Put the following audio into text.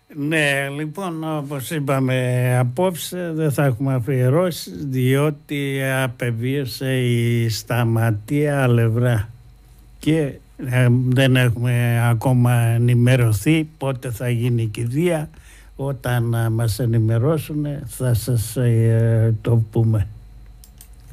Ναι, λοιπόν, όπως είπαμε, απόψε δεν θα έχουμε αφιερώσει, διότι απεβίωσε η Σταματία Αλευρά και δεν έχουμε ακόμα ενημερωθεί πότε θα γίνει η κηδεία. Όταν μας ενημερώσουν θα σας το πούμε.